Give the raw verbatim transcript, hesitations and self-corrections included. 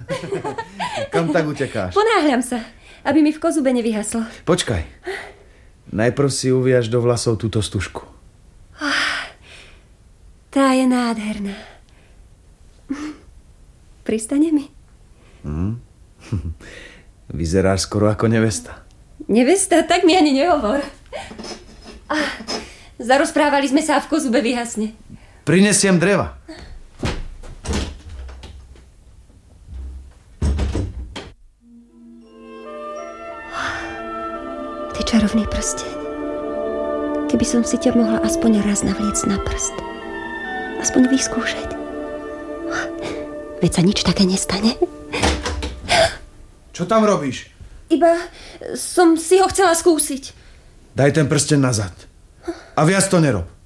Kam tak utekáš? Ponáhľam sa, aby mi v kozube nevyhaslo. Počkaj. Najprv si uviaž do vlasov túto stužku. Oh, tá je nádherná. Pristane mi? Mm. Vyzeráš skoro ako nevesta. Nevesta? Tak mi ani nehovor. Ah, zarozprávali sme sa a v kozube vyhasne. Prinesiem dreva. Ty čarovný prsteň. Keby som si ťa mohla aspoň raz navliec na prst. Aspoň vyskúšať. Veď sa nič také nestane. Čo tam robíš? Iba som si ho chcela skúsiť. Daj ten prsteň nazad. A viac to nerob.